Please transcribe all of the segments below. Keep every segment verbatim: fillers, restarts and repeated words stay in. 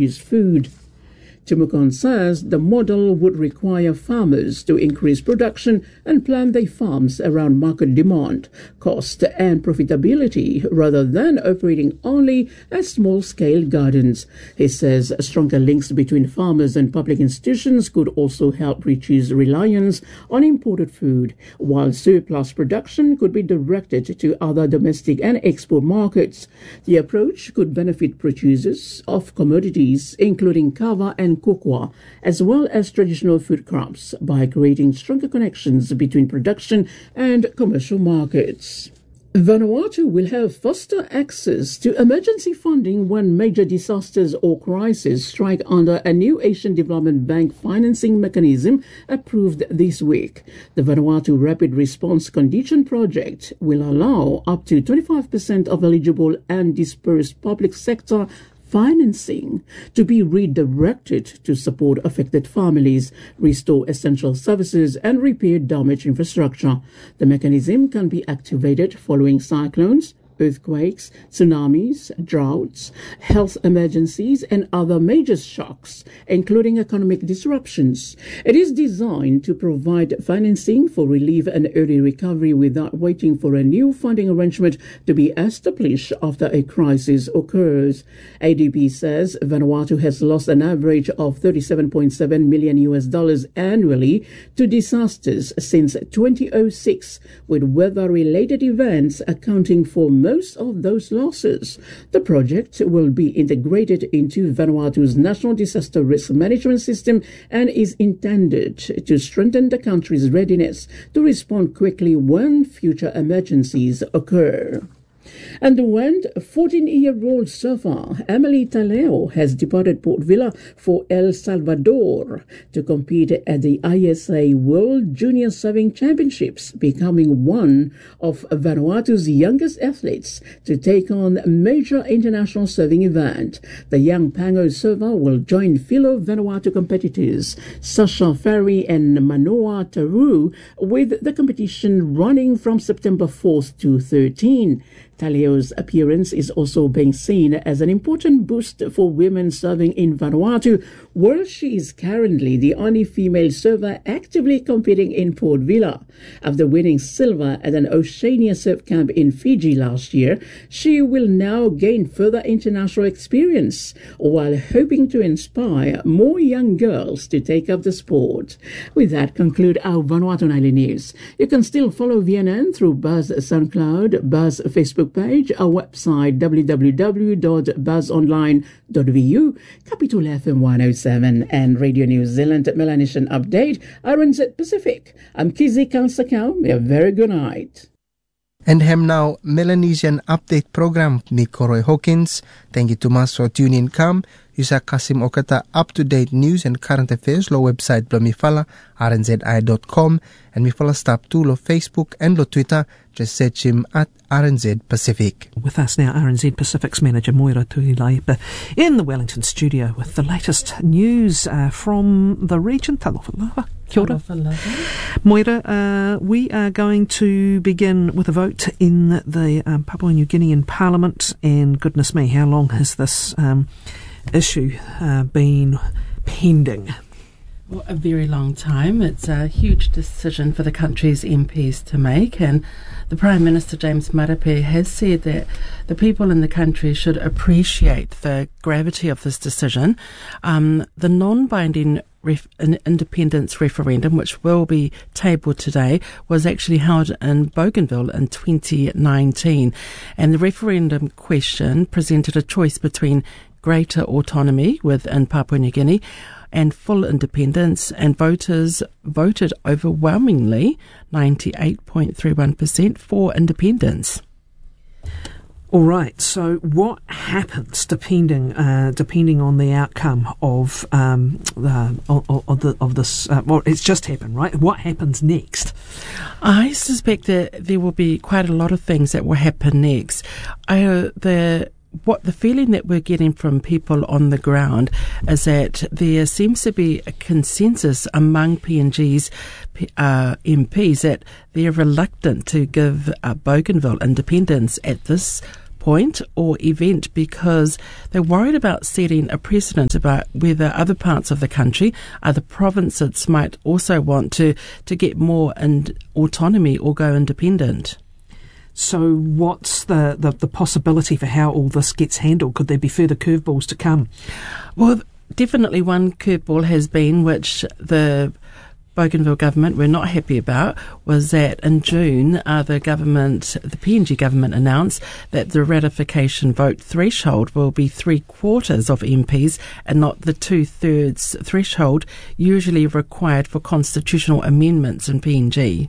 produce food. Tumukon says the model would require farmers to increase production and plan their farms around market demand, cost and profitability rather than operating only as small-scale gardens. He says stronger links between farmers and public institutions could also help reduce reliance on imported food, while surplus production could be directed to other domestic and export markets. The approach could benefit producers of commodities including kava and cocoa, as well as traditional food crops, by creating stronger connections between production and commercial markets. Vanuatu will have faster access to emergency funding when major disasters or crises strike under a new Asian Development Bank financing mechanism approved this week. The Vanuatu Rapid Response Condition Project will allow up to twenty-five percent of eligible and dispersed public sector financing to be redirected to support affected families, restore essential services, and repair damaged infrastructure. The mechanism can be activated following cyclones, earthquakes, tsunamis, droughts, health emergencies, and other major shocks, including economic disruptions. It is designed to provide financing for relief and early recovery without waiting for a new funding arrangement to be established after a crisis occurs. A D B says Vanuatu has lost an average of thirty-seven point seven million U S dollars annually to disasters since twenty oh six, with weather-related events accounting for most Most of those losses. The project will be integrated into Vanuatu's National Disaster Risk Management System and is intended to strengthen the country's readiness to respond quickly when future emergencies occur. And when fourteen-year-old surfer Emily Taleo has departed Port Vila for El Salvador to compete at the I S A World Junior Surfing Championships, becoming one of Vanuatu's youngest athletes to take on a major international surfing event. The young Pango surfer will join fellow Vanuatu competitors Sasha Ferry and Manoa Taru, with the competition running from September fourth to thirteenth. Taleo's appearance is also being seen as an important boost for women surfing in Vanuatu, where she is currently the only female surfer actively competing in Port Vila. After winning silver at an Oceania surf camp in Fiji last year, she will now gain further international experience while hoping to inspire more young girls to take up the sport. With that, conclude our Vanuatu Nightly News. You can still follow V N N through Buzz SoundCloud, Buzz Facebook page, our website w w w dot buzz online dot v u, Capital F M one oh seven, and Radio New Zealand Melanesian Update, R N Z Pacific. I'm Kizzy Kansakau. A very good night. And hem now Melanesian Update program ni Koroy Hawkins. Thank you to mas for tuning in. Come, Yusa Kasim Okata up-to-date news and current affairs lo website blo mi fala r n z i dot com, and mi fala stop to lo Facebook and lo Twitter. Just search him at R N Z Pacific. With us now, R N Z Pacific's manager Moira Tuilaipa in the Wellington studio with the latest news uh, from the region. Talofa Kia ora. Moira, uh, we are going to begin with a vote in the um, Papua New Guinean Parliament, and goodness me, how long has this um, issue uh, been pending? Well, a very long time. It's a huge decision for the country's M Ps to make, and the Prime Minister James Marape has said that the people in the country should appreciate the gravity of this decision. Um, the non-binding Ref- an independence referendum, which will be tabled today, was actually held in Bougainville in twenty nineteen, and the referendum question presented a choice between greater autonomy within Papua New Guinea and full independence, and voters voted overwhelmingly, ninety-eight point three one percent, for independence. All right. So, what happens depending uh, depending on the outcome of um, the, of, of, the, of this? Uh, well, it's just happened, right? What happens next? I suspect that there will be quite a lot of things that will happen next. Uh, the What the feeling that we're getting from people on the ground is that there seems to be a consensus among P N G's uh, M Ps that they're reluctant to give uh, Bougainville independence at this point or event because they're worried about setting a precedent about whether other parts of the country, other provinces might also want to, to get more in autonomy or go independent. So what's the, the, the possibility for how all this gets handled? Could there be further curveballs to come? Well, definitely one curveball has been, which the Bougainville government were not happy about, was that in June uh, the government, the P N G government announced that the ratification vote threshold will be three quarters of M Ps and not the two-thirds threshold usually required for constitutional amendments in P N G.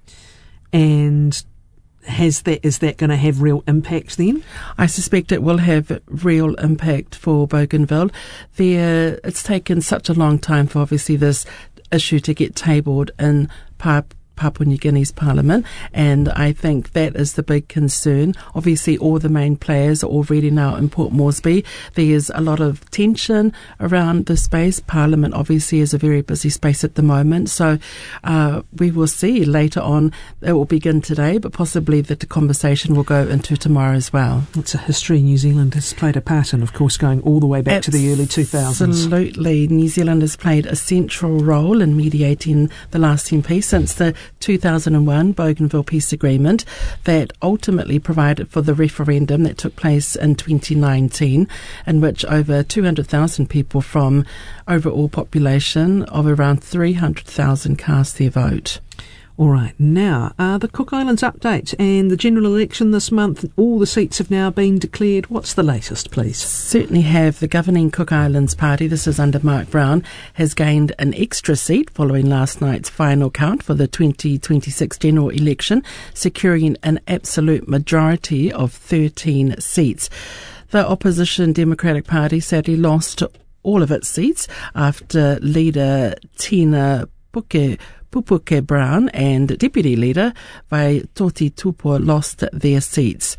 And Has that is that going to have real impact then? I suspect it will have real impact for Bougainville. There, it's taken such a long time for obviously this issue to get tabled in Papua Papua New Guinea's parliament, and I think that is the big concern. Obviously all the main players are already now in Port Moresby. There's a lot of tension around the space. Parliament obviously is a very busy space at the moment, so uh, we will see later on. It will begin today, but possibly that the conversation will go into tomorrow as well. It's a history New Zealand has played a part in, of course, going all the way back Absolutely. to the early two thousands. Absolutely. New Zealand has played a central role in mediating the lasting peace since the two thousand one Bougainville Peace Agreement that ultimately provided for the referendum that took place in twenty nineteen, in which over two hundred thousand people from overall population of around three hundred thousand cast their vote. All right, now, uh, the Cook Islands update and the general election this month, all the seats have now been declared. What's the latest, please? Certainly have. The governing Cook Islands Party, this is under Mark Brown, has gained an extra seat following last night's final count for the twenty twenty-six general election, securing an absolute majority of thirteen seats. The opposition Democratic Party sadly lost all of its seats after leader Tina Puke Pupuke Brown and Deputy Leader Vaitoti Tupou lost their seats.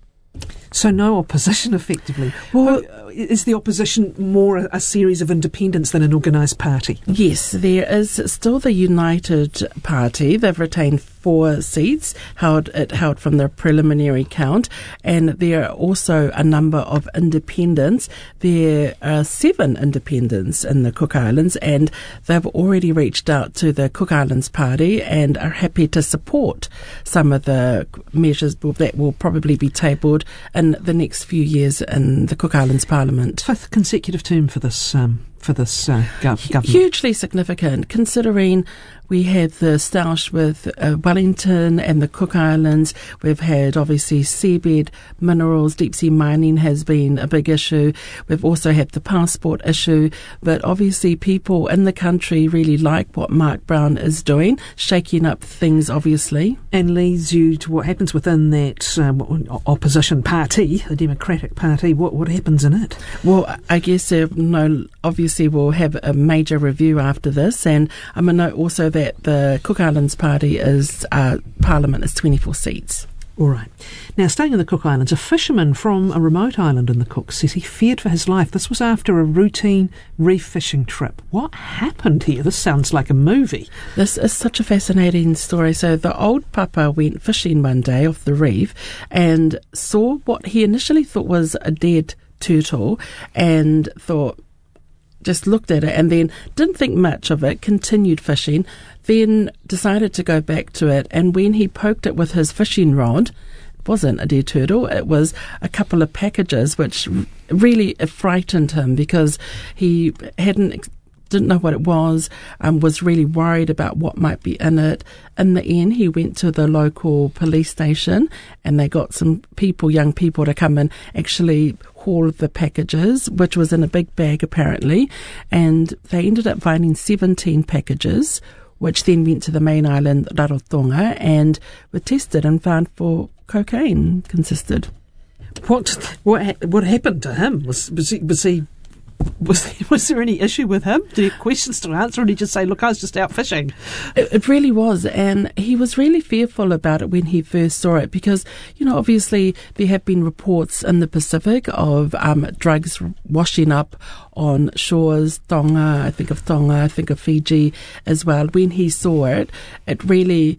So no opposition, effectively. Well, is the opposition more a, a series of independents than an organised party? Yes, there is still the United Party. They've retained four seats, held it held from the preliminary count, and there are also a number of independents. There are seven independents in the Cook Islands, and they've already reached out to the Cook Islands Party and are happy to support some of the measures that will probably be tabled in the next few years in the Cook Islands Parliament. Fifth consecutive term for this um, for this uh, gov- government. Hugely significant, considering we have the stoush with uh, Wellington and the Cook Islands. We've had, obviously, seabed minerals, deep-sea mining has been a big issue. We've also had the passport issue. But obviously people in the country really like what Mark Brown is doing, shaking up things, obviously. And leads you to what happens within that um, opposition party, the Democratic Party. What what happens in it? Well, I guess, uh, no, obviously we'll have a major review after this. And I'm going to note also that that the Cook Islands Party is uh, Parliament is twenty-four seats. All right. Now, staying in the Cook Islands, a fisherman from a remote island in the Cook says he feared for his life. This was after a routine reef fishing trip. What happened here? This sounds like a movie. This is such a fascinating story. So the old papa went fishing one day off the reef and saw what he initially thought was a dead turtle and thought, just looked at it and then didn't think much of it, continued fishing, then decided to go back to it. And when he poked it with his fishing rod, it wasn't a dead turtle, it was a couple of packages, which really frightened him because he hadn't didn't know what it was, um, was really worried about what might be in it. In the end, he went to the local police station and they got some people, young people, to come and actually haul the packages, which was in a big bag apparently, and they ended up finding seventeen packages, which then went to the main island, Rarotonga, and were tested and found for cocaine consisted. What what what happened to him? Was was he, was he Was there, was there any issue with him? Did he have questions to answer, or did he just say, look, I was just out fishing? It, it really was, and he was really fearful about it when he first saw it because, you know, obviously there have been reports in the Pacific of um, drugs washing up on shores, Tonga, I think of Tonga, I think of Fiji as well. When he saw it, it really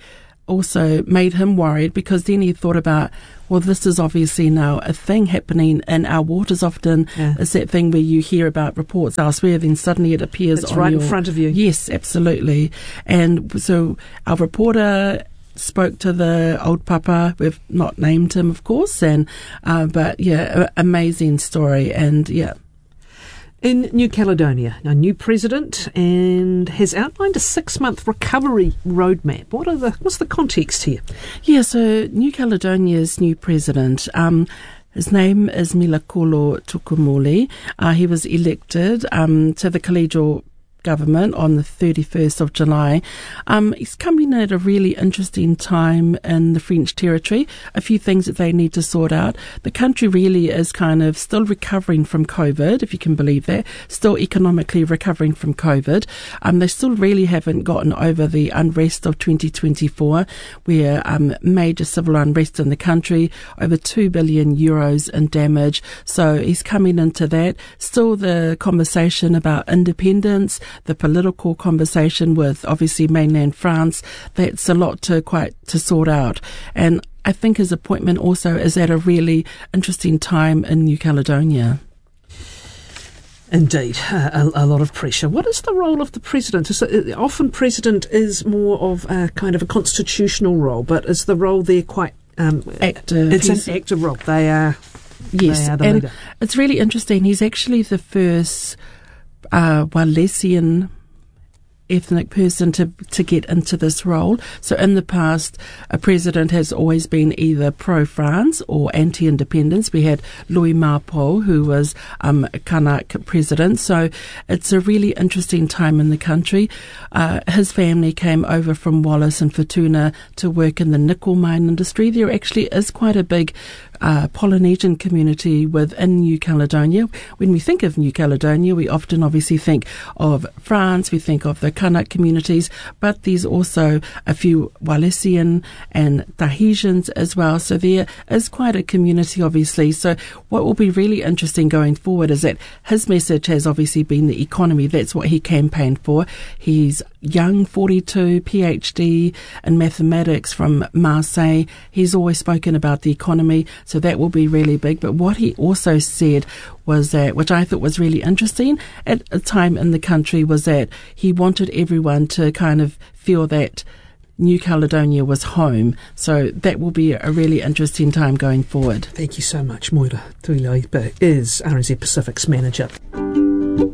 also made him worried, because then he thought about, well, this is obviously now a thing happening in our waters. Often yeah. it's that thing where you hear about reports elsewhere, then suddenly it appears it's on right your, in front of you. Yes, absolutely. And so our reporter spoke to the old papa. We've not named him, of course, and uh, but yeah, a- amazing story, and yeah. In New Caledonia, a new president, and has outlined a six-month recovery roadmap. What are the what's the context here? Yeah, so New Caledonia's new president, um, his name is Milakolo Tukumuli. Uh, he was elected um, to the collegial government on the thirty-first of July. Um, he's coming at a really interesting time in the French territory. A few things that they need to sort out. The country really is kind of still recovering from COVID, if you can believe that, still economically recovering from COVID. Um, they still really haven't gotten over the unrest of twenty twenty-four, where um, major civil unrest in the country, over two billion euros in damage. So he's coming into that. Still the conversation about independence, the political conversation with obviously mainland France, that's a lot to quite to sort out. And I think his appointment also is at a really interesting time in New Caledonia. Indeed, a, a lot of pressure. What is the role of the president? Is it, often president is more of a kind of a constitutional role, but is the role there quite um, active? It's He's, an active role. They are, yes, they are the and leader. It's really interesting. He's actually the first Uh, Walesian ethnic person to to get into this role. So in the past, a president has always been either pro-France or anti-independence. We had Louis Mappo, who was um, a Kanak president. So it's a really interesting time in the country. Uh, his family came over from Wallace and Fortuna to work in the nickel mine industry. There actually is quite a big Uh, Polynesian community within New Caledonia. When we think of New Caledonia, we often obviously think of France, we think of the Kanak communities, but there's also a few Walesian and Tahitians as well. So there is quite a community, obviously. So what will be really interesting going forward is that his message has obviously been the economy. That's what he campaigned for. He's young, forty-two, PhD in mathematics from Marseille. He's always spoken about the economy, so that will be really big. But what he also said was that, which I thought was really interesting at a time in the country, was that he wanted everyone to kind of feel that New Caledonia was home. So that will be a really interesting time going forward. Thank you so much. Moira Tuilaipa is R N Z Pacific's manager.